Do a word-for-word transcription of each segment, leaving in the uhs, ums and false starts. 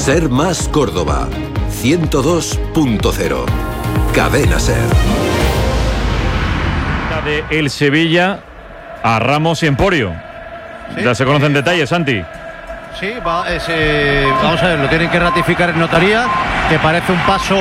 Ser Más Córdoba, ciento dos punto cero. Cadena Ser. De el Sevilla a Ramos y Emporio. ¿Sí? Ya se conocen eh, detalles, Santi. Sí, va, es, eh, vamos a ver, lo tienen que ratificar en notaría, que parece un paso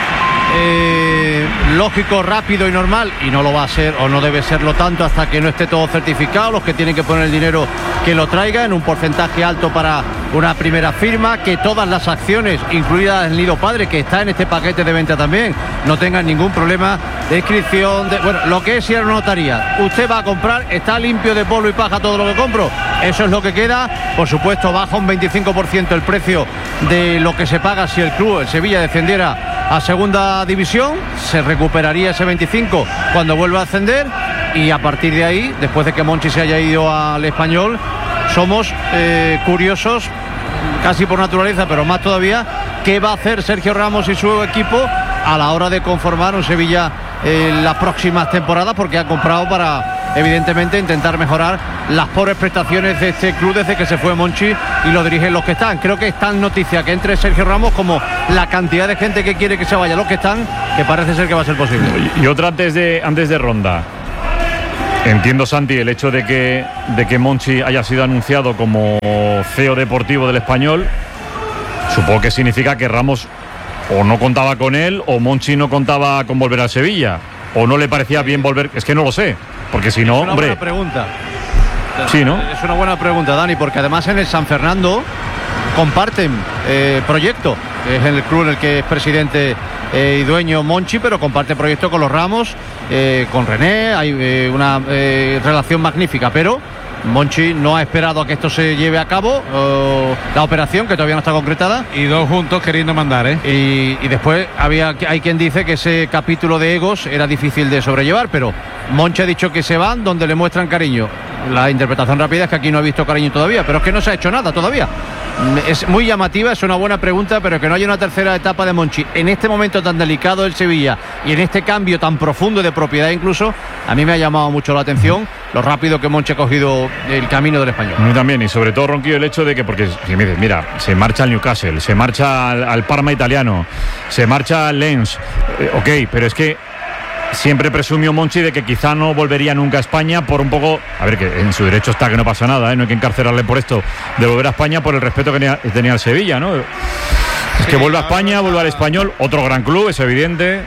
eh, lógico, rápido y normal, y no lo va a ser o no debe serlo tanto hasta que no esté todo certificado. Los que tienen que poner el dinero que lo traigan, un porcentaje alto para una primera firma, que todas las acciones, incluidas el Nido Padre, que está en este paquete de venta también, no tengan ningún problema de inscripción, de, bueno, lo que es ir a una notaría. Usted va a comprar, está limpio de polvo y paja todo lo que compro, eso es lo que queda. Por supuesto, baja un veinticinco por ciento el precio de lo que se paga si el club, el Sevilla, descendiera a segunda división. Se recuperaría ese veinticinco cuando vuelva a ascender, y a partir de ahí, después de que Monchi se haya ido al Español, somos eh, curiosos casi por naturaleza, pero más todavía, qué va a hacer Sergio Ramos y su equipo a la hora de conformar un Sevilla en las próximas temporadas, porque ha comprado para, evidentemente, intentar mejorar las pobres prestaciones de este club desde que se fue Monchi y lo dirigen los que están. Creo que es tan noticia que entre Sergio Ramos como la cantidad de gente que quiere que se vaya los que están, que parece ser que va a ser posible. Y otra antes de, antes de ronda. Entiendo, Santi, el hecho de que, de que Monchi haya sido anunciado como C E O deportivo del Español, supongo que significa que Ramos o no contaba con él, o Monchi no contaba con volver al Sevilla, o no le parecía bien volver. Es que no lo sé, porque si no, es una hombre. Buena pregunta. Sí, ¿no? Es una buena pregunta, Dani, porque además en el San Fernando comparten eh, proyecto. Es el club en el que es presidente eh, y dueño Monchi, pero comparte proyecto con los Ramos, eh, con René. Hay eh, una eh, relación magnífica, pero Monchi no ha esperado a que esto se lleve a cabo, uh, la operación, que todavía no está concretada. Y dos juntos queriendo mandar, ¿eh? Y, y después había, hay quien dice que ese capítulo de egos era difícil de sobrellevar, pero Monchi ha dicho que se van donde le muestran cariño. La interpretación rápida es que aquí no ha visto cariño todavía, pero es que no se ha hecho nada todavía. Es muy llamativa, es una buena pregunta, pero que no haya una tercera etapa de Monchi en este momento tan delicado del Sevilla y en este cambio tan profundo de propiedad incluso, a mí me ha llamado mucho la atención lo rápido que Monchi ha cogido el camino del Español. A mí también, y sobre todo, Ronquillo, el hecho de que, porque si me dices, mira, se marcha al Newcastle, se marcha al, al Parma italiano, se marcha al Lens, eh, ok, pero es que siempre presumió Monchi de que quizá no volvería nunca a España por un poco, a ver, que en su derecho está, que no pasa nada, ¿eh? No hay que encarcelarle por esto de volver a España, por el respeto que tenía, tenía al Sevilla, ¿no? Es sí, que vuelve a España, vuelve al Español, otro gran club, es evidente.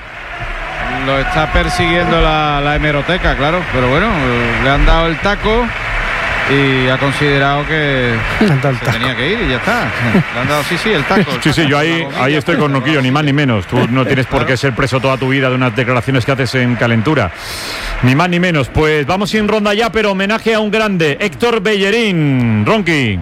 Lo está persiguiendo la, la hemeroteca, claro, pero bueno, le han dado el taco y ha considerado que se tenía que ir y ya está. Le han dado, sí, sí, el taco. El sí, taco, sí, yo ahí, ahí estoy con Noquillo, ni más ni menos. Tú no tienes por qué ser preso toda tu vida de unas declaraciones que haces en calentura. Ni más ni menos. Pues vamos sin ronda ya, pero homenaje a un grande, Héctor Bellerín. Ronqui.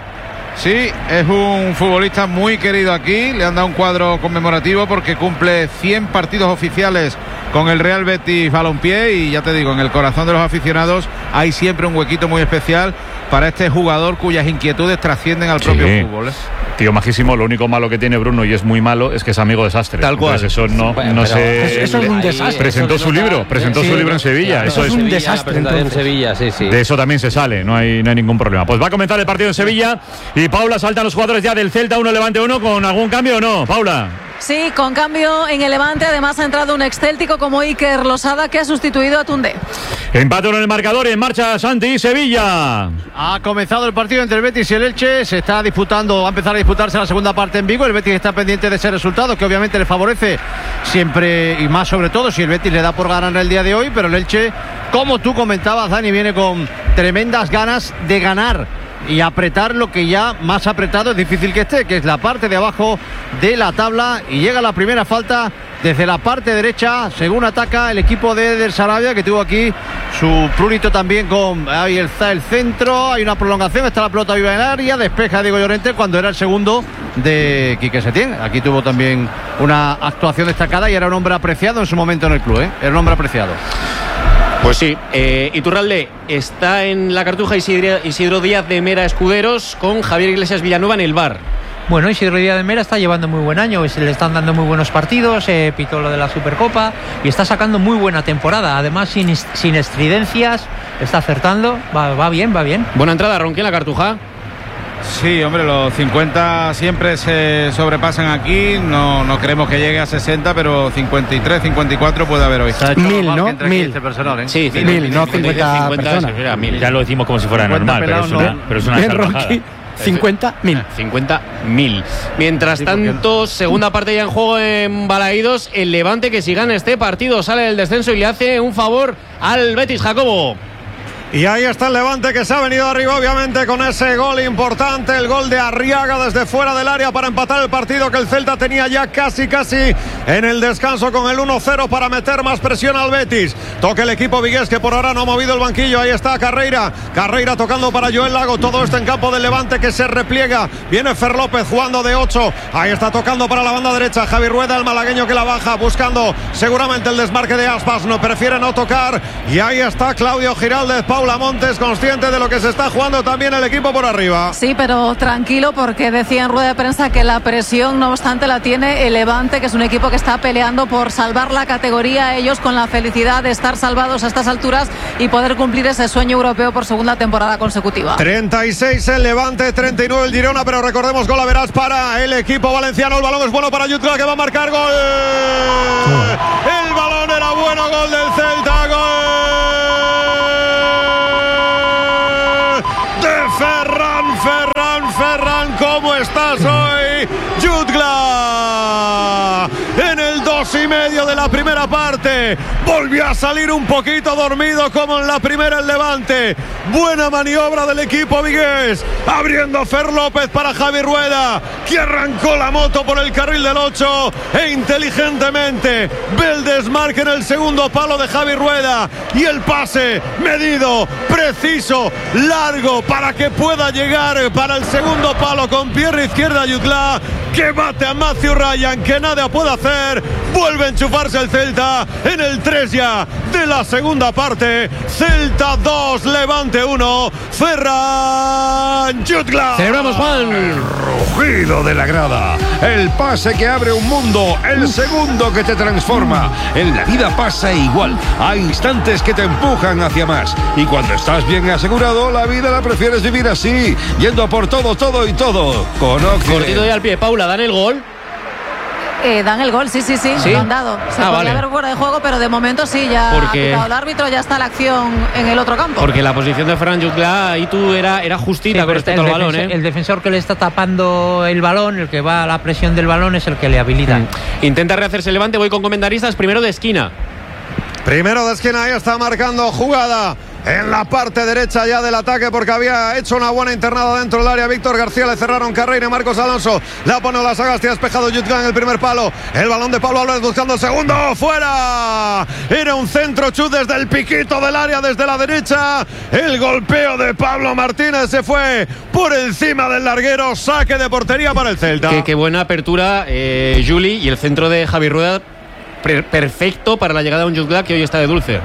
Sí, es un futbolista muy querido aquí. Le han dado un cuadro conmemorativo porque cumple cien partidos oficiales con el Real Betis Balompié, y ya te digo, en el corazón de los aficionados hay siempre un huequito muy especial para este jugador cuyas inquietudes trascienden al sí. propio fútbol, ¿eh? Tío majísimo. Lo único malo que tiene Bruno, y es muy malo, es que es amigo de Sastre. Tal cual. Entonces eso no, bueno, no se... Eso es un desastre. Presentó su libro, presentó sí, su libro en Sevilla. Claro, eso es un desastre. En Sevilla, sí, sí. De eso también se sale, no hay, no hay ningún problema. Pues va a comenzar el partido en Sevilla y Paula, saltan los jugadores ya del Celta, uno Levante uno, ¿con algún cambio o no, Paula? Sí, con cambio en el Levante. Además ha entrado un excéltico como Iker Losada, que ha sustituido a Tunde. Empate en el marcador, en marcha Santi, Sevilla. Ha comenzado el partido entre el Betis y el Elche. Se está disputando, va a empezar a disputarse la segunda parte en Vigo. El Betis está pendiente de ese resultado, que obviamente le favorece siempre, y más sobre todo si el Betis le da por ganar el día de hoy. Pero el Elche, como tú comentabas, Dani, viene con tremendas ganas de ganar y apretar lo que ya más apretado es difícil que esté, que es la parte de abajo de la tabla. Y llega la primera falta desde la parte derecha, según ataca el equipo de Eder Sarabia, que tuvo aquí su prurito también con... Ahí está el centro, hay una prolongación, está la pelota viva en el área, despeja Diego Llorente cuando era el segundo de Quique Setién. Aquí tuvo también una actuación destacada y era un hombre apreciado en su momento en el club, ¿eh? Era un hombre apreciado. Pues sí, eh, Iturralde está en la Cartuja Isidro, Isidro Díaz de Mera Escuderos con Javier Iglesias Villanueva en el bar. Bueno, Isidro Díaz de Mera está llevando muy buen año, se le están dando muy buenos partidos, eh, pitó lo de la Supercopa y está sacando muy buena temporada, además sin, sin estridencias, está acertando, va, va bien, va bien. Buena entrada, Ronqui, en la Cartuja. Sí, hombre, los cincuenta siempre se sobrepasan aquí. No, no creemos que llegue a sesenta, pero cincuenta y tres, cincuenta y cuatro puede haber hoy. Mil, ¿no? Mil. Este personal, ¿eh? Sí, mil, mil, no cincuenta personas. Era mil. Ya lo decimos como si fuera normal, pero es una, pero es una Bien, salvajada. Ronqui. cincuenta mil. cincuenta mil. Mientras Sí, tanto, segunda parte ya en juego en Balaídos. El Levante, que si gana este partido sale del descenso y le hace un favor al Betis, Jacobo. Y ahí está el Levante, que se ha venido arriba obviamente con ese gol importante, el gol de Arriaga desde fuera del área para empatar el partido que el Celta tenía ya casi casi en el descanso con el uno cero para meter más presión al Betis. Toca el equipo vigués, que por ahora no ha movido el banquillo. Ahí está Carreira, Carreira tocando para Joel Lago. Todo esto en campo del Levante, que se repliega. Viene Fer López jugando de ocho. Ahí está tocando para la banda derecha Javi Rueda, el malagueño, que la baja buscando seguramente el desmarque de Aspas. No prefiere no tocar. Y ahí está Claudio Giraldez. Paula Montes, consciente de lo que se está jugando también el equipo por arriba. Sí, pero tranquilo, porque decía en rueda de prensa que la presión, no obstante, la tiene el Levante, que es un equipo que está peleando por salvar la categoría. Ellos con la felicidad de estar salvados a estas alturas y poder cumplir ese sueño europeo por segunda temporada consecutiva. treinta y seis el Levante, treinta y nueve el Girona, pero recordemos, gol a verás para el equipo valenciano. El balón es bueno para Jutgla, que va a marcar gol. El balón era bueno, gol del Celta, gol de Ferran, Ferran, Ferran. ¿Cómo estás hoy, Jutgla? En el dos y medio de la primera parte volvió a salir un poquito dormido como en la primera el Levante. Buena maniobra del equipo vigués, abriendo Fer López para Javi Rueda, que arrancó la moto por el carril del ocho e inteligentemente ve el desmarque en el segundo palo de Javi Rueda y el pase medido, preciso, largo, para que pueda llegar para el segundo palo con pierna izquierda Jutgla, que bate a Matthew Ryan, que nada puede hacer. Vuelve a enchufarse el Celta en el tres ya de la segunda parte. Celta dos, Levante uno. Ferran Jutgla. Celebramos, Juan. El rugido de la grada, el pase que abre un mundo, el segundo que te transforma. En la vida pasa igual, hay instantes que te empujan hacia más, y cuando estás bien asegurado, la vida la prefieres vivir así, yendo a por todo, todo y todo. Con Occident. Cortito y al pie, Paula, ¿dan el gol? Eh, dan el gol, sí, sí, sí, ¿Sí? lo han dado. Se Ah, podría vale. haber fuera de juego, pero de momento sí, ya Porque- ha pitado el árbitro, ya está la acción en el otro campo. Porque la posición de Ferran Jutgla ahí tú era, era justita Sí, con pero respecto el al balón, defensor- ¿eh? El defensor que le está tapando el balón, el que va a la presión del balón, es el que le habilita. Mm. Intenta rehacerse el Levante, voy con comentaristas, primero de esquina. Primero de esquina, ahí está marcando jugada en la parte derecha ya del ataque, porque había hecho una buena internada dentro del área Víctor García. Le cerraron Carreira y Marcos Alonso. La pone a la Sagasti, ha despejado Jutgla en el primer palo. El balón de Pablo Álvarez buscando el segundo. ¡Fuera! Era un centro chut desde el piquito del área, desde la derecha. El golpeo de Pablo Martínez se fue por encima del larguero. Saque de portería para el Celta. Qué, qué buena apertura, eh, Juli, y el centro de Javi Rueda per- perfecto para la llegada de un Jutgla que hoy está de dulce.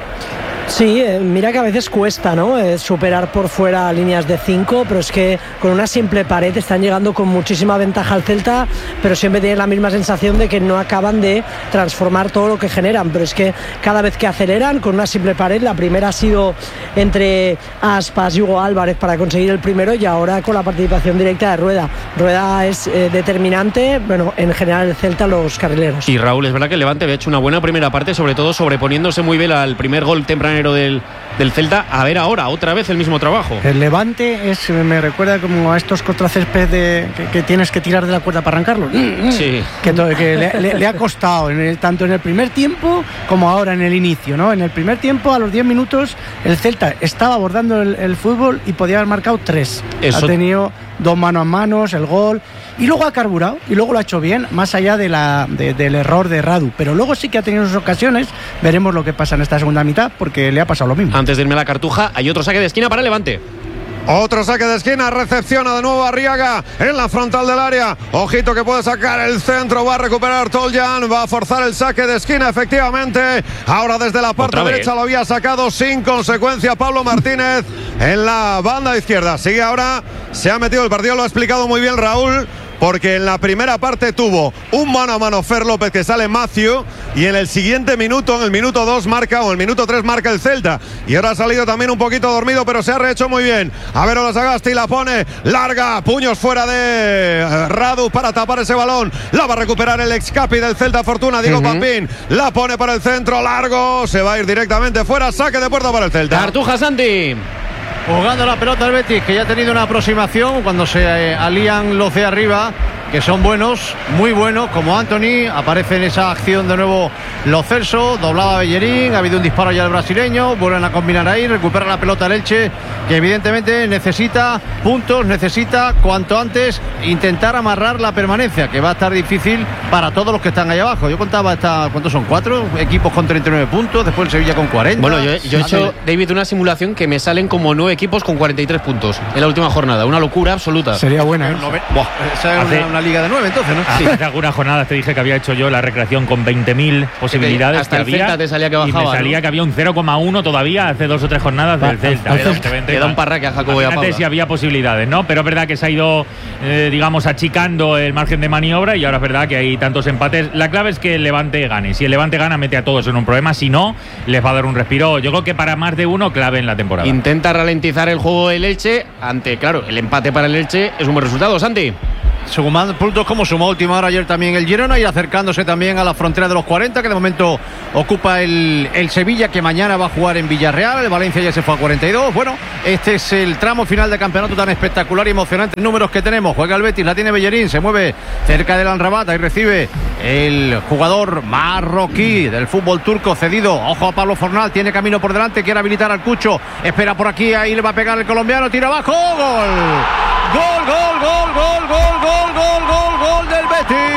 Sí, eh, mira que a veces cuesta, ¿no? Eh, superar por fuera líneas de cinco, pero es que con una simple pared están llegando con muchísima ventaja al Celta, pero siempre tienen la misma sensación de que no acaban de transformar todo lo que generan. Pero es que cada vez que aceleran con una simple pared, la primera ha sido entre Aspas y Hugo Álvarez para conseguir el primero, y ahora con la participación directa de Rueda. Rueda es eh, determinante, bueno, en general el Celta, los carrileros. Y Raúl, es verdad que el Levante había hecho una buena primera parte, sobre todo sobreponiéndose muy bien al primer gol tempranero del, del Celta. A ver ahora, otra vez el mismo trabajo. El Levante es, me recuerda como a estos contracésped de, que, que tienes que tirar de la cuerda para arrancarlo. Sí. Que, to- que le, le- le ha costado en el- tanto en el primer tiempo como ahora en el inicio, ¿no? En el primer tiempo, a los diez minutos, el Celta estaba abordando el, el fútbol y podía haber marcado tres. Eso- Ha tenido dos manos a manos, el gol, y luego ha carburado y luego lo ha hecho bien, más allá de la, de- del error de Radu. Pero luego sí que ha tenido sus ocasiones. Veremos lo que pasa en esta segunda mitad, porque le ha pasado lo mismo. Antes de irme a la Cartuja, hay otro saque de esquina para el Levante. Otro saque de esquina, recepciona de nuevo Arriaga en la frontal del área. Ojito que puede sacar el centro, va a recuperar Toljan, va a forzar el saque de esquina, efectivamente. Ahora desde la parte Otra vez. derecha lo había sacado sin consecuencia Pablo Martínez en la banda izquierda. Sigue ahora, se ha metido el partido, lo ha explicado muy bien Raúl. porque en la primera parte tuvo un mano a mano Fer López que sale Matthew y en el siguiente minuto, en el minuto dos marca o en el minuto tres marca el Celta, y ahora ha salido también un poquito dormido pero se ha rehecho muy bien. A ver, Olasagasti la pone larga, puños fuera de Radu para tapar ese balón, la va a recuperar el ex capi del Celta Fortuna, Diego uh-huh. Papín, la pone para el centro largo, se va a ir directamente fuera, saque de puerta para el Celta. Cartuja, Santi. Jugando la pelota el Betis, que ya ha tenido una aproximación cuando se eh, alían los de arriba, que son buenos, muy buenos, como Anthony. Aparece en esa acción de nuevo Lo Celso, doblaba Bellerín, ha habido un disparo ya del brasileño, vuelven a combinar ahí, recupera la pelota el Elche, que evidentemente necesita puntos, necesita cuanto antes intentar amarrar la permanencia, que va a estar difícil para todos los que están ahí abajo. Yo contaba, esta, ¿cuántos son? Cuatro equipos con treinta y nueve puntos, después el Sevilla con cuarenta. Bueno, yo, yo he hecho, David, una simulación que me salen como nueve equipos con cuarenta y tres puntos en la última jornada, una locura absoluta. Sería buena, ¿eh? Buah, esa es una, una liga de nueve, entonces, ¿no? Sí. Hace algunas jornadas te dije que había hecho yo la recreación con veinte mil posibilidades. Hasta que el había, Celta te salía que bajaba, y me salía, ¿no?, que había un cero coma uno todavía hace dos o tres jornadas del Celta. Queda un parraque a Jacobo y a Paula. Si había posibilidades, ¿no? Pero es verdad que se ha ido, eh, digamos, achicando el margen de maniobra y ahora es verdad que hay tantos empates. La clave es que el Levante gane. Si el Levante gana, mete a todos en un problema. Si no, les va a dar un respiro. Yo creo que para más de uno, clave en la temporada. Intenta ralentizar el juego del Elche ante, claro, el empate para el Elche es un buen resultado, Santi. Sumando puntos como sumó última hora ayer también el Girona y acercándose también a la frontera de los cuarenta, que de momento ocupa el, el Sevilla, que mañana va a jugar en Villarreal. El Valencia ya se fue a cuarenta y dos. Bueno, este es el tramo final de campeonato tan espectacular y emocionante. Números que tenemos. Juega el Betis, la tiene Bellerín, se mueve cerca del Amrabat y recibe el jugador marroquí del fútbol turco cedido. Ojo a Pablo Fornal, tiene camino por delante, quiere habilitar al Cucho. Espera por aquí, ahí le va a pegar el colombiano, tira abajo, gol. Gol, gol, gol, gol, gol, gol, gol, gol, gol del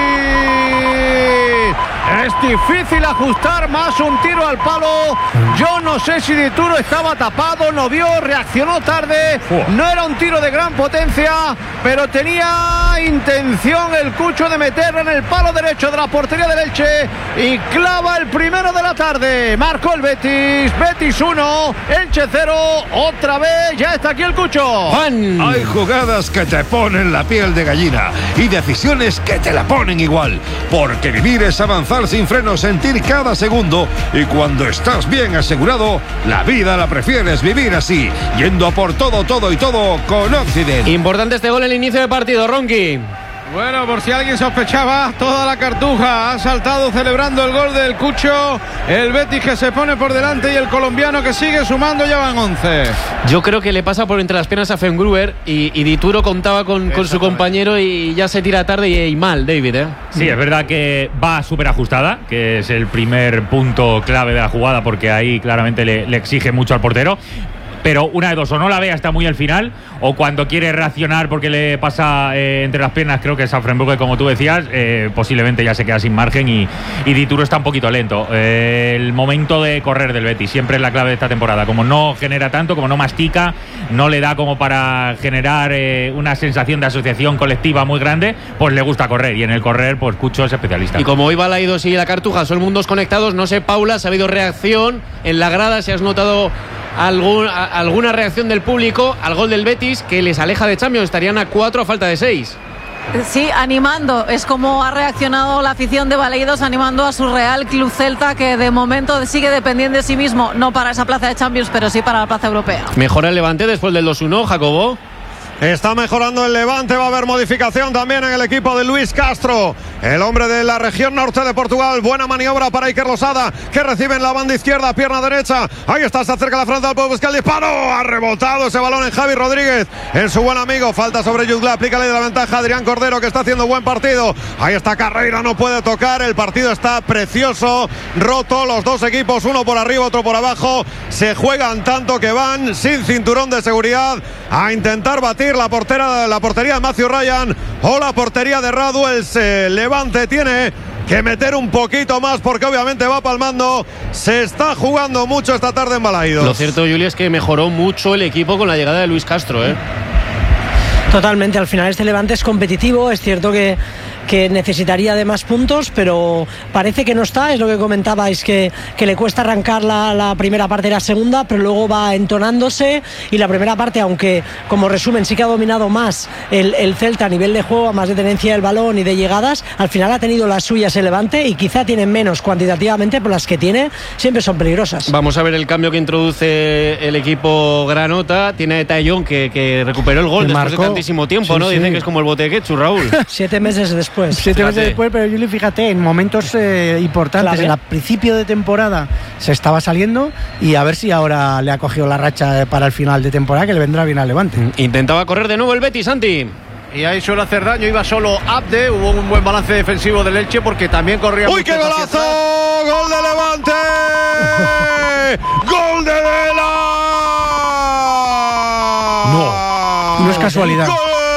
Betis. Es difícil ajustar más un tiro al palo. Yo no sé si Dituro estaba tapado, no vio, reaccionó tarde. No era un tiro de gran potencia, pero tenía intención el Cucho de meterlo en el palo derecho de la portería del Elche y clava el primero de la tarde. Marcó el Betis, Betis uno, Elche cero. Otra vez, ya está aquí el Cucho. Juan. Hay jugadas que te ponen la piel de gallina y decisiones que te la ponen igual, porque vivir es avanzar sin freno, sentir cada segundo, y cuando estás bien asegurado, la vida la prefieres vivir así, yendo a por todo, todo y todo con Occident. Importante este gol en el inicio del partido, Ronqui. Bueno, por si alguien sospechaba, toda la Cartuja ha saltado celebrando el gol del Cucho. El Betis que se pone por delante y el colombiano que sigue sumando, ya van once. Yo creo que le pasa por entre las piernas a Fengruber y, y Dituro contaba con, con su compañero y ya se tira tarde y, y mal, David, ¿eh? Sí, es verdad que va súper ajustada, que es el primer punto clave de la jugada, porque ahí claramente le, le exige mucho al portero. Pero una de dos, o no la ve hasta muy al final, o cuando quiere reaccionar porque le pasa eh, entre las piernas, creo que es a Frenburg, como tú decías, eh, posiblemente ya se queda sin margen y, y Dituro está un poquito lento. Eh, el momento de correr del Betis siempre es la clave de esta temporada. Como no genera tanto, como no mastica, no le da como para generar eh, una sensación de asociación colectiva muy grande, pues le gusta correr, y en el correr, pues Cucho es especialista. Y como hoy Balaidos y la Cartuja son mundos conectados, no sé, Paula, si ha habido reacción en la grada, si has notado algún, a, alguna reacción del público al gol del Betis, que les aleja de Champions. Estarían a cuatro a falta de seis. Sí, animando, es como ha reaccionado la afición de Balaidos, animando a su Real Club Celta, que de momento sigue dependiendo de sí mismo, no para esa plaza de Champions, pero sí para la plaza europea. Mejora el Levante después del dos uno, Jacobo. Está mejorando el Levante, va a haber modificación también en el equipo de Luis Castro, el hombre de la región norte de Portugal. Buena maniobra para Iker Losada, que recibe en la banda izquierda, pierna derecha. Ahí está, se acerca la frontal, puede buscar el disparo. Ha rebotado ese balón en Javi Rodríguez, en su buen amigo. Falta sobre Jutgla, aplícale de la ventaja a Adrián Cordero, que está haciendo buen partido. Ahí está Carreira, no puede tocar. El partido está precioso, roto. Los dos equipos, uno por arriba, otro por abajo. Se juegan tanto que van sin cinturón de seguridad a intentar batir la portera, la portería de Matthew Ryan o la portería de Radu. El eh, Levante tiene que meter un poquito más, porque obviamente va palmando. Se está jugando mucho esta tarde en Balaidos. Lo cierto, Julio, es que mejoró mucho el equipo con la llegada de Luis Castro, ¿eh? Totalmente, al final este Levante es competitivo, es cierto que, que necesitaría de más puntos, pero parece que no está, es lo que comentabais, que, que le cuesta arrancar la, la primera parte y la segunda, pero luego va entonándose, y la primera parte, aunque como resumen sí que ha dominado más el, el Celta a nivel de juego, a más de tenencia del balón y de llegadas, al final ha tenido las suyas el Levante y quizá tiene menos cuantitativamente, pero las que tiene siempre son peligrosas. Vamos a ver el cambio que introduce el equipo granota. Tiene a Tallón que, que recuperó el gol Que después marcó. de tantísimo tiempo, Sí, ¿no? sí. Dicen que es como el bote de ketchup, Raúl. Siete meses después. Siete Fíjate. meses después, pero Juli, fíjate, en momentos eh, importantes, Clave. en el principio de temporada se estaba saliendo, y a ver si ahora le ha cogido la racha eh, para el final de temporada, que le vendrá bien al Levante. Intentaba correr de nuevo el Betis, Santi. Y ahí suele hacer daño, iba solo Abde, hubo un buen balance defensivo del Elche porque también corría. ¡Uy, qué mucho hacia golazo! atrás. ¡Gol de Levante! ¡Gol de Dela! No, no es casualidad.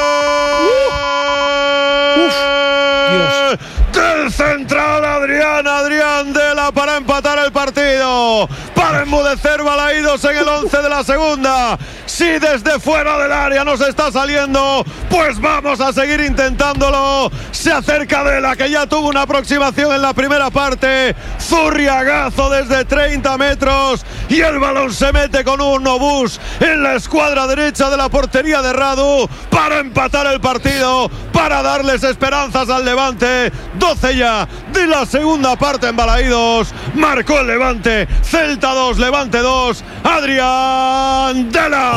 ¡Gol! Del central Adrián, Adrián Dela para empatar el partido, para enmudecer balaídos en el once de la segunda. Si desde fuera del área nos está saliendo, pues vamos a seguir intentándolo. Se acerca Dela, que ya tuvo una aproximación en la primera parte. Zurriagazo desde treinta metros y el balón se mete con un obús en la escuadra derecha de la portería de Radu para empatar el partido, para darles esperanzas al Levante. doce ya de la segunda parte en Balaídos. Marcó el Levante. Celta dos, Levante dos. Adrián Dela.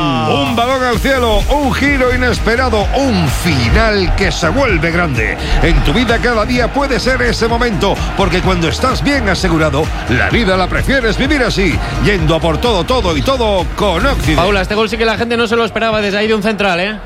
Un balón al cielo, un giro inesperado, un final que se vuelve grande. En tu vida cada día puede ser ese momento, porque cuando estás bien asegurado, la vida la prefieres vivir así, yendo a por todo, todo y todo con Occident. Paula, este gol sí que la gente no se lo esperaba desde ahí de un central, ¿eh?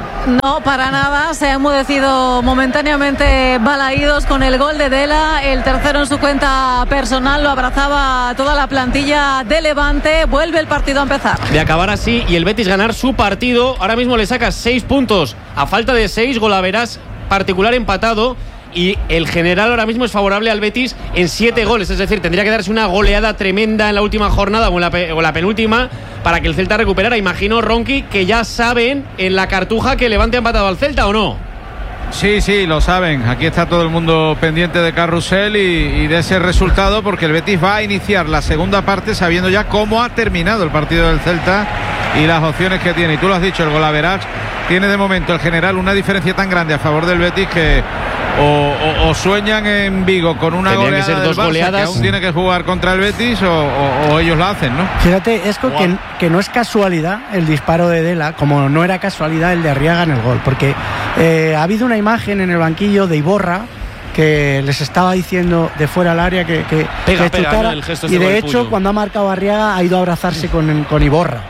No, para nada, se ha enmudecido momentáneamente Balaídos con el gol de Dela, el tercero en su cuenta personal, lo abrazaba toda la plantilla de Levante, vuelve el partido a empezar. De acabar así y el Betis ganar su partido, ahora mismo le saca seis puntos a falta de seis, golaveras particular empatado, y el general ahora mismo es favorable al Betis en siete goles, es decir, tendría que darse una goleada tremenda en la última jornada o en la, pe- o la penúltima para que el Celta recuperara. Imagino, Ronqui, que ya saben en la Cartuja que Levante ha empatado al Celta, ¿o no? Sí, sí, lo saben. Aquí está todo el mundo pendiente de Carrusel y, y de ese resultado, porque el Betis va a iniciar la segunda parte sabiendo ya cómo ha terminado el partido del Celta y las opciones que tiene. Y tú lo has dicho, el golaveras tiene de momento el general una diferencia tan grande a favor del Betis que o, o, o sueñan en Vigo con una Tenían goleada que ser del dos Barça, goleadas. que aún tiene que jugar contra el Betis, o, o, o ellos la hacen, ¿no? Fíjate, es que, que no es casualidad el disparo de Dela, como no era casualidad el de Arriaga en el gol, porque eh, ha habido una imagen en el banquillo de Iborra que les estaba diciendo de fuera al área que, que, Pega, que pega, chutara, ¿no? El gesto y este de con el hecho puño. cuando ha marcado Arriaga ha ido a abrazarse con, con Iborra.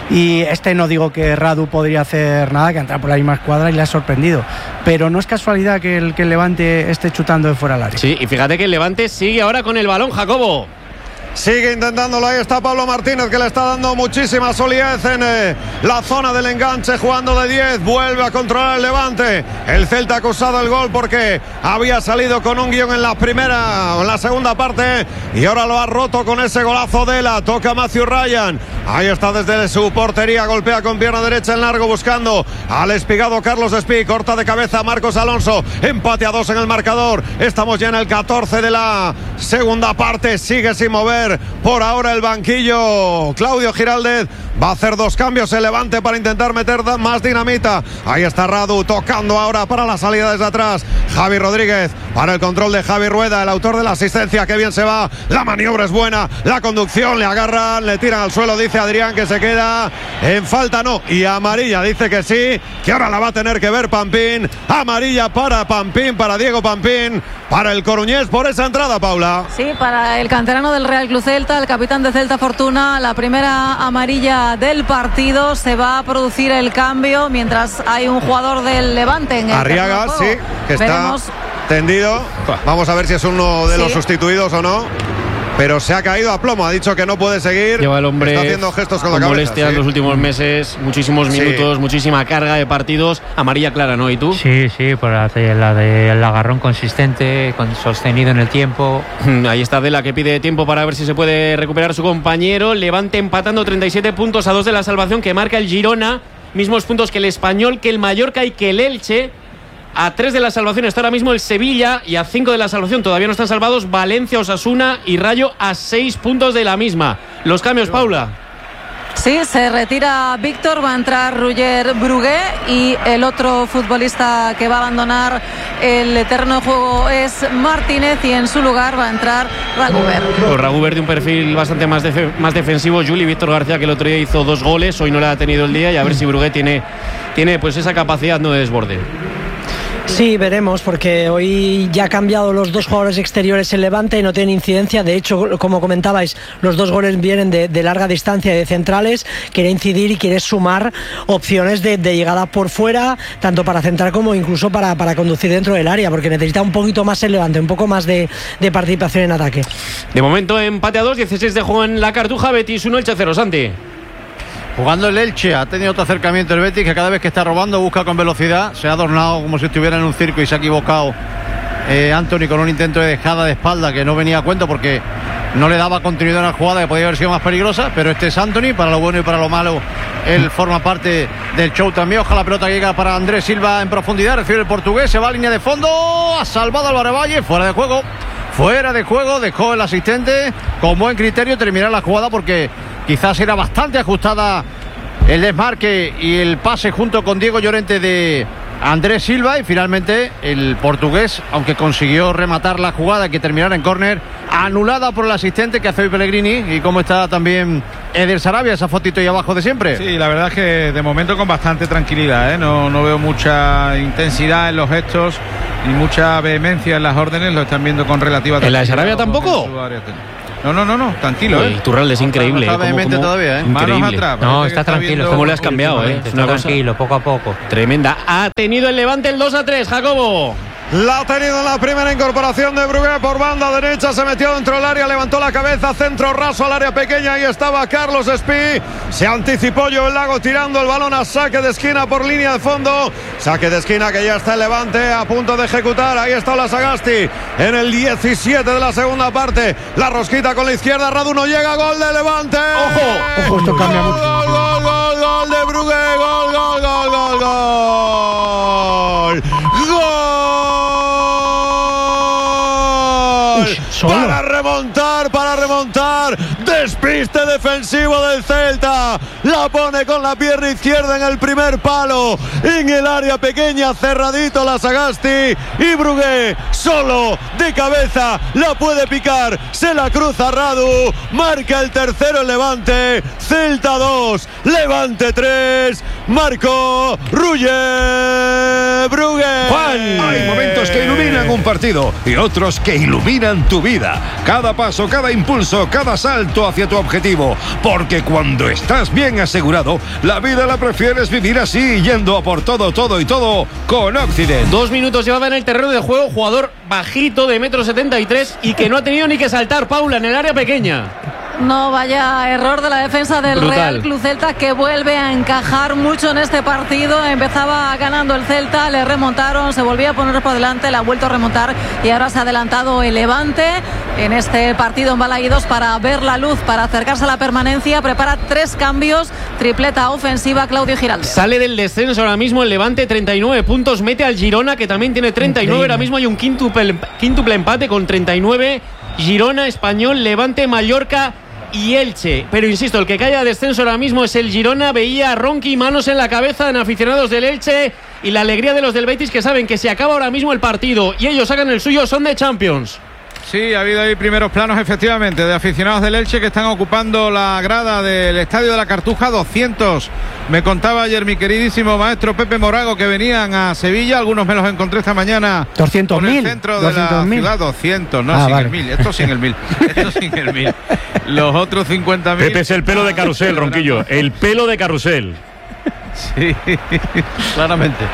Y este no digo que Radu podría hacer nada, que entrar por la misma escuadra y le ha sorprendido, pero no es casualidad que el, que el Levante esté chutando de fuera al área. Sí, y fíjate que el Levante sigue ahora con el balón, Jacobo. Sigue intentándolo, ahí está Pablo Martínez, que le está dando muchísima solidez en eh, la zona del enganche, jugando de diez, vuelve a controlar el Levante. El Celta ha acusado el gol porque había salido con un guión en la primera, en la segunda parte, y ahora lo ha roto con ese golazo de la toca Matthew Ryan. Ahí está desde su portería, golpea con pierna derecha en largo buscando al espigado Carlos Espí, corta de cabeza Marcos Alonso, empate a dos en el marcador. Estamos ya en el catorce de la segunda parte, sigue sin mover por ahora el banquillo Claudio Giraldez. Va a hacer dos cambios el Levante para intentar meter más dinamita. Ahí está Radu tocando ahora para la salida desde atrás. Javi Rodríguez para el control de Javi Rueda, el autor de la asistencia. Que bien se va, la maniobra es buena, la conducción, le agarran, le tiran al suelo. Dice Adrián que se queda en falta, no, y amarilla dice que sí, que ahora la va a tener que ver Pampín. Amarilla para Pampín, para Diego Pampín, para el coruñés por esa entrada, Paula. Sí, para el canterano del Real Club Celta, el capitán de Celta Fortuna, la primera amarilla del partido. Se va a producir el cambio mientras hay un jugador del Levante en el Arriaga, terreno de sí, juego. que está Veremos. tendido. Vamos a ver si es uno de Sí. los sustituidos o no. Pero se ha caído a plomo, ha dicho que no puede seguir. Lleva el hombre está haciendo gestos con, la cabeza. molestias Sí. los últimos meses, muchísimos Sí. minutos, muchísima carga de partidos. Amarilla clara, ¿no? ¿Y tú? Sí, sí, por la de, la del agarrón consistente, con, sostenido en el tiempo. Ahí está Dela, que pide tiempo para ver si se puede recuperar su compañero. Levante empatando treinta y siete puntos a dos de la salvación, que marca el Girona. mismos puntos que el Español, que el Mallorca y que el Elche. A tres de la salvación está ahora mismo el Sevilla y a cinco de la salvación todavía no están salvados Valencia, Osasuna y Rayo a seis puntos de la misma. Los cambios, Paula. Sí, se retira Víctor, va a entrar Roger Brugué y el otro futbolista que va a abandonar el terreno de juego es Martínez y en su lugar va a entrar Raguber. Pues Raguber de un perfil bastante más, def- más defensivo. Juli Víctor García, que el otro día hizo dos goles, hoy no le ha tenido el día y a ver si Brugué tiene, tiene pues esa capacidad no de desborde. Sí, veremos, porque hoy ya ha cambiado los dos jugadores exteriores en Levante y no tienen incidencia. De hecho, como comentabais, los dos goles vienen de, de larga distancia y de centrales. Quiere incidir y quiere sumar opciones de, de llegada por fuera, tanto para centrar como incluso para, para conducir dentro del área, porque necesita un poquito más el Levante, un poco más de, de participación en ataque. De momento empate a dos, dieciséis de juego en la Cartuja, Betis uno, Elche cero, Santi. Jugando el Elche, ha tenido otro acercamiento el Betis, que cada vez que está robando busca con velocidad. Se ha adornado como si estuviera en un circo y se ha equivocado eh, Anthony con un intento de dejada de espalda que no venía a cuento porque no le daba continuidad a la jugada que podía haber sido más peligrosa. Pero este es Anthony, para lo bueno y para lo malo, él forma parte del show también. Ojalá la pelota que llega para Andrés Silva en profundidad, recibe el portugués, se va a línea de fondo, ha salvado Álvaro Valle, fuera de juego. Fuera de juego, dejó el asistente con buen criterio terminar la jugada porque quizás era bastante ajustada el desmarque y el pase junto con Diego Llorente de Andrés Silva y finalmente el portugués, aunque consiguió rematar la jugada que terminara en córner, anulada por el asistente que hace hoy Pellegrini. Y cómo está también Eder Sarabia, esa fotito ahí abajo de siempre. Sí, la verdad es que de momento con bastante tranquilidad, ¿eh? no, no veo mucha intensidad en los gestos ni mucha vehemencia en las órdenes, lo están viendo con relativa tranquilidad. ¿En la de Sarabia tampoco? No, no, no, no, tranquilo, ¿eh? El Turral es increíble. No está vehemente todavía, ¿eh? Increíble. Manos atrás, no, está tranquilo. ¿Cómo le has cambiado, eh? Está tranquilo, poco a poco. Tremenda. Ha tenido el Levante el dos a tres, Jacobo. La ha tenido en la primera incorporación de Brugué por banda derecha, se metió dentro del área, levantó la cabeza, centro raso al área pequeña, ahí estaba Carlos Espí, se anticipó Joel Lago tirando el balón a saque de esquina por línea de fondo, saque de esquina que ya está el Levante a punto de ejecutar, ahí está la Sagasti en el diecisiete de la segunda parte, la rosquita con la izquierda, Radu no llega, gol de Levante. Ojo, ojo, esto cambia mucho. Gol, gol, gol, gol de Brugué, gol, gol, gol, gol, gol. Gol. Para remontar, para remontar. Despiste defensivo del Celta. La pone con la pierna izquierda en el primer palo. En el área pequeña, cerradito la Sagasti. Y Brugué, solo, de cabeza, la puede picar. Se la cruza Radu. Marca el tercero el Levante. Celta dos, Levante tres. Marcó Roger Brugué. Hay momentos que iluminan un partido y otros que iluminan tu vida. Cada paso, cada impulso, cada salto hacia tu objetivo. Porque cuando estás bien asegurado, la vida la prefieres vivir así, yendo a por todo, todo y todo con Occident. Dos minutos llevaba en el terreno de juego, jugador bajito de metro setenta y tres y que no ha tenido ni que saltar, Paula, en el área pequeña. No, vaya error de la defensa del Brutal. Real Club Celta, que vuelve a encajar mucho en este partido. Empezaba ganando el Celta, le remontaron, se volvía a poner por delante, le ha vuelto a remontar y ahora se ha adelantado el Levante en este partido en Balaídos para ver la luz, para acercarse a la permanencia. Prepara tres cambios, tripleta ofensiva Claudio Giraldo. Sale del descenso ahora mismo el Levante, treinta y nueve puntos, mete al Girona, que también tiene treinta y nueve. Ahora mismo hay un quíntuple, quíntuple empate con treinta y nueve. Girona, Español, Levante, Mallorca y Elche. Pero insisto, el que cae a descenso ahora mismo es el Girona. Veía a Ronqui, manos en la cabeza en aficionados del Elche, y la alegría de los del Betis, que saben que se acaba ahora mismo el partido y ellos sacan el suyo, son de Champions. Sí, ha habido ahí primeros planos, efectivamente, de aficionados del Elche que están ocupando la grada del Estadio de la Cartuja. Doscientos, me contaba ayer mi queridísimo maestro Pepe Morago, que venían a Sevilla. Algunos me los encontré esta mañana. doscientos mil. En el centro de la ciudad. doscientos, no, ah, sin vale. el mil. Esto sin el mil. Esto sin el mil. Los otros cincuenta mil. Pepe es el pelo de carrusel, Ronquillo. El pelo de carrusel. Sí, claramente.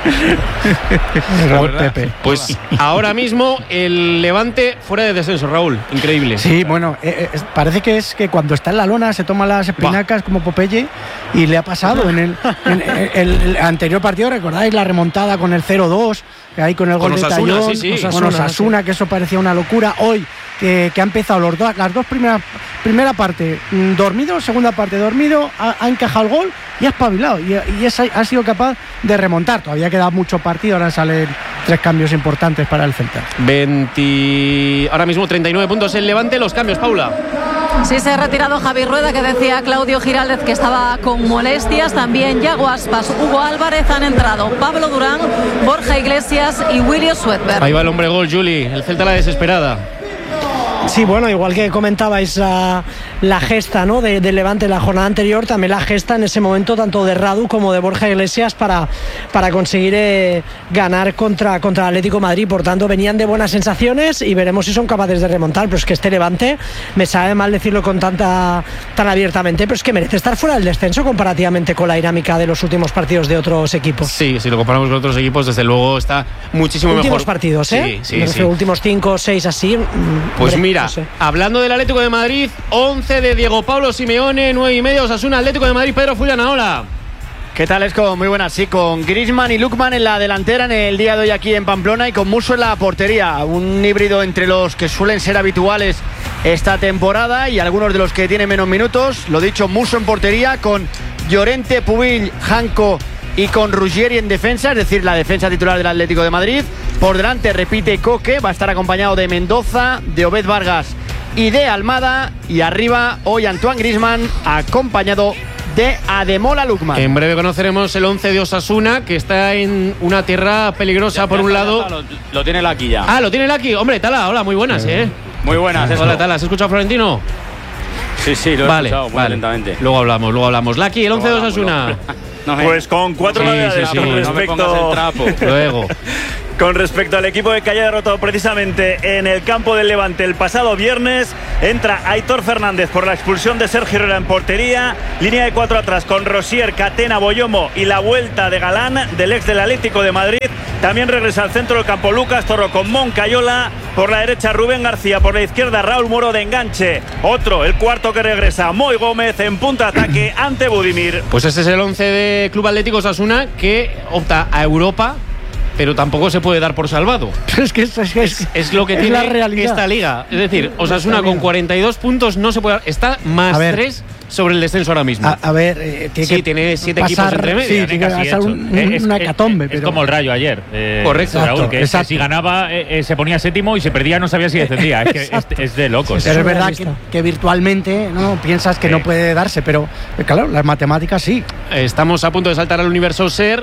Pepe. Pues ahora mismo el Levante fuera de descenso, Raúl. Increíble. Sí, bueno, eh, eh, parece que es que cuando está en la lona se toma las espinacas bah. como Popeye, y le ha pasado en el, en el, el anterior partido. ¿Recordáis la remontada con el cero dos? Ahí con el gol con de Osasuna, Tallón, sí, sí. Osasuna, con Osasuna, sí. que eso parecía una locura. Hoy que, que ha empezado los dos, las dos primeras, primera parte mm, dormido, segunda parte dormido, ha, ha encajado el gol y ha espabilado y, y es, ha sido capaz de remontar. Todavía queda mucho partido, ahora salen tres cambios importantes para el Celta. veinte Ahora mismo treinta y nueve puntos el Levante. Los cambios, Paula. Sí, se ha retirado Javi Rueda, que decía Claudio Giraldez que estaba con molestias. También Yago Aspas, Hugo Álvarez. Han entrado Pablo Durán, Borja Iglesias y Willy Sweetberg. Ahí va el hombre gol, Juli. El Celta la desesperada. Sí, bueno, igual que comentabais la, la gesta, ¿no?, de, de Levante en la jornada anterior, también la gesta en ese momento tanto de Radu como de Borja Iglesias para, para conseguir eh, ganar contra, contra el Atlético de Madrid. Por tanto, venían de buenas sensaciones y veremos si son capaces de remontar. Pero es que este Levante, me sabe mal decirlo con tanta tan abiertamente, pero es que merece estar fuera del descenso comparativamente con la dinámica de los últimos partidos de otros equipos. Sí, si lo comparamos con otros equipos, desde luego está muchísimo últimos mejor. Últimos partidos, ¿eh? Sí, sí, sí. Los últimos cinco, seis, así. Pues hombre, mira, no sé. Hablando del Atlético de Madrid, once de Diego Pablo Simeone, nueve y medio Osasuna, Atlético de Madrid. Pedro Fullana, hola. ¿Qué tal, Esco? Muy buenas, sí, con Griezmann y Lookman en la delantera en el día de hoy aquí en Pamplona y con Musso en la portería, un híbrido entre los que suelen ser habituales esta temporada y algunos de los que tienen menos minutos. Lo dicho, Musso en portería con Llorente, Pubill, Janko y con Ruggieri en defensa, es decir, la defensa titular del Atlético de Madrid. Por delante repite Coque, va a estar acompañado de Mendoza, de Obed Vargas y de Almada, y arriba hoy Antoine Griezmann acompañado de Ademola Lookman. En breve conoceremos el once de Osasuna, que está en una tierra peligrosa. Ya, por ya un está, lado está, lo, lo tiene Laki ya. Ah, lo tiene Laki. Hombre, Tala, hola, muy buenas, eh, eh. Muy buenas. Hola, Tala, ¿has escuchado a Florentino? Sí, sí, lo he vale, escuchado muy vale. lentamente. Luego hablamos, luego hablamos. Laki, el once de Osasuna. No, pues con cuatro sí, novedades sí, sí. con No respecto me pongas el trapo. Luego. Con respecto al equipo que haya derrotado precisamente en el campo del Levante el pasado viernes, entra Aitor Fernández por la expulsión de Sergio Herrera en portería, línea de cuatro atrás con Rosier, Catena, Boyomo y la vuelta de Galán del ex del Atlético de Madrid. También regresa al centro del campo Lucas Torro con Moncayola, por la derecha Rubén García, por la izquierda Raúl Moro de enganche. Otro, el cuarto que regresa, Moy Gómez en punta de ataque ante Budimir. Pues este es el once de Club Atlético Osasuna, que opta a Europa, pero tampoco se puede dar por salvado. Es que es, es, es, es lo que es tiene la realidad. esta liga. Es decir, Osasuna con cuarenta y dos puntos no se puede. Está más tres sobre el descenso ahora mismo. A, a ver, eh, tiene sí, que tiene siete pasar, equipos entre medio. Sí, tiene que pasar un, un, es, una es, hecatombe. Es, pero... es como el Rayo ayer. Eh, Correcto. Raúl, que, Exacto. que si ganaba eh, eh, se ponía séptimo y si perdía no sabía si descendía. Es que es, es de locos. Pero es verdad que, que virtualmente no piensas que sí. no puede darse, pero claro, las matemáticas sí. Estamos a punto de saltar al universo Ser.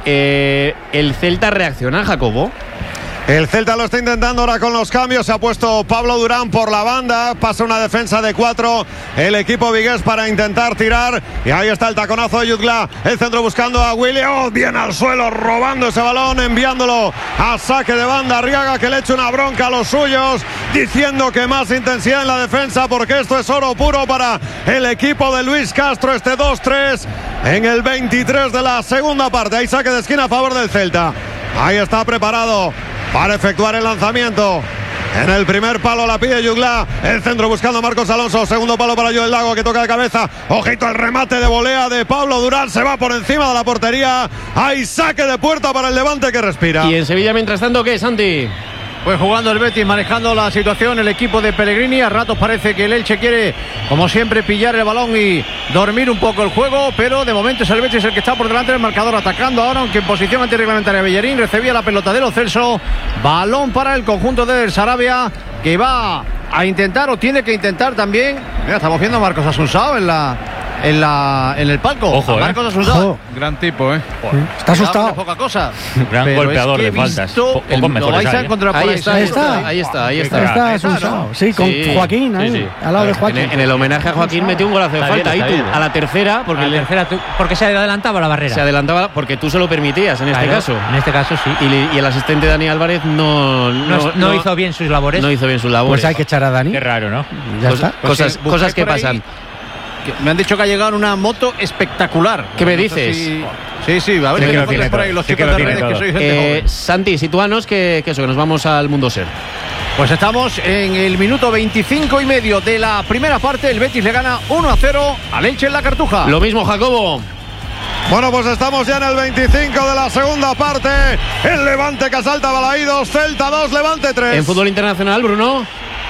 Eh, el Celta reacciona, Jacobo. El Celta lo está intentando ahora con los cambios. Se ha puesto Pablo Durán por la banda. Pasa una defensa de cuatro el equipo vigués para intentar tirar. Y ahí está el taconazo de Jutgla. El centro buscando a Willy. Oh, bien al suelo, robando ese balón, enviándolo a saque de banda. Arriaga, que le echa una bronca a los suyos, diciendo que más intensidad en la defensa, porque esto es oro puro para el equipo de Luis Castro. Este dos tres en el veintitrés de la segunda parte. Hay saque de esquina a favor del Celta. Ahí está preparado para efectuar el lanzamiento. En el primer palo la pide Jutgla. El centro buscando a Marcos Alonso. Segundo palo para Joel Lago, que toca de cabeza. Ojito al remate de volea de Pablo Durán. Se va por encima de la portería. Hay saque de puerta para el Levante, que respira. Y en Sevilla, mientras tanto, ¿qué, Santi? Pues jugando el Betis, manejando la situación el equipo de Pellegrini. A ratos parece que el Elche quiere, como siempre, pillar el balón y dormir un poco el juego, pero de momento es el Betis el que está por delante del marcador, atacando ahora, aunque en posición antirreglamentaria. Bellerín recibía la pelota de Lo Celso. Balón para el conjunto de Sarabia, que va a intentar, o tiene que intentar también. Mira, estamos viendo a Marcos Asunsao en la... En, la, en el palco. Ojo, a Marcos eh. Asunsao. Gran tipo, ¿eh? Está asustado. No poca cosa. Gran Pero golpeador es que de faltas. visto, Pocos mejores lo vais a hay, encontrar ahí, por ahí. está, ahí ahí está. está, ahí está, ahí está. Ahí está Ahí está, Asunsao. ¿no? Sí, con Sí, Joaquín ahí, sí, sí. al lado de En, Joaquín. en el homenaje a Joaquín metió un golazo de Está falta bien, ahí está tú, bien. a la tercera, porque A la le- tercera, tú- porque se adelantaba la barrera. se adelantaba, porque tú se lo permitías en este Claro, caso. En este caso sí. Y, le- y el asistente Dani Álvarez no No, no, no hizo bien sus labores. no hizo bien sus labores. Pues hay que echar a Dani. Qué raro, ¿no? Ya Cos- está. cosas, Pues, cosas busqué que por ahí pasan. que me han dicho que ha llegado una moto espectacular. ¿Qué me No sé dices? si- Sí, sí, a ver Sí qué que me lo tiene pones por todo. ahí los Sí que chicos lo de tiene redes, que todo. sois gente Eh, joven. Santi, sitúanos que, que eso, que nos vamos al Mundo Ser. Pues estamos en el minuto veinticinco y medio de la primera parte. El Betis le gana uno a cero al Elche en la Cartuja. Lo mismo, Jacobo. Bueno, pues estamos ya en el veinticinco de la segunda parte. El Levante que asalta Balaídos. Celta dos, Levante tres. En fútbol internacional, Bruno.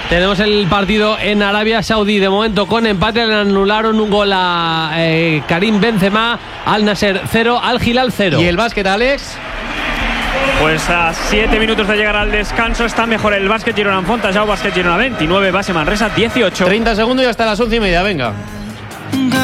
Tenemos el partido en Arabia Saudí, de momento con empate. Le anularon un gol a eh, Karim Benzema. Al Nasser cero, Al Hilal cero. ¿Y el básquet, Alex? Pues a siete minutos de llegar al descanso está mejor el básquet Girona Fontajau, básquet Girona veintinueve, base Manresa dieciocho. treinta segundos y hasta las once y media, venga.